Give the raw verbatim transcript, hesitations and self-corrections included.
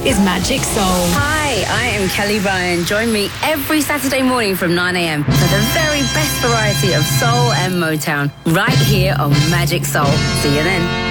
is Magic Soul. Hi, I am Kelly Ryan. Join me every Saturday morning from nine a.m. for the very best variety of soul and Motown right here on Magic Soul. See you then.